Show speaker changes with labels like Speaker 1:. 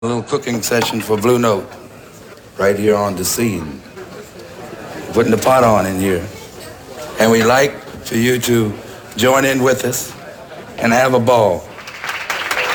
Speaker 1: A little cooking session for Blue Note right here on the scene. Putting the pot on in here. And we like for you to join in with us and have a ball.